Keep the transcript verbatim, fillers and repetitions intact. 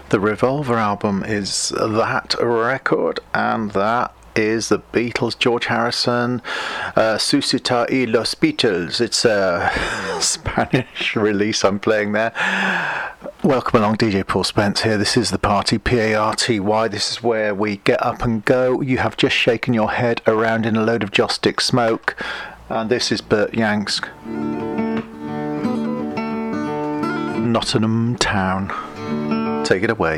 The Revolver album is that record, and that is the Beatles, George Harrison, uh, Suscita y los Beatles. It's a Spanish release I'm playing there. Welcome along, D J Paul Spence here. This is The Party, P A R T Y. This is where we get up and go. You have just shaken your head around in a load of joss stick smoke. And this is Burt Yanks, Nottingham Town. Take it away.